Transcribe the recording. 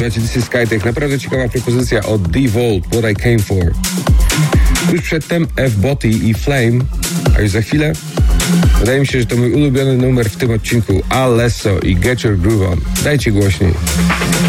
Słuchajcie, This is Skytech. Naprawdę ciekawa propozycja od The Vault, What I Came For. Już przedtem F-Boty i Flame, a już za chwilę wydaje mi się, że to mój ulubiony numer w tym odcinku, Alesso i Get Your Groove On. Dajcie głośniej.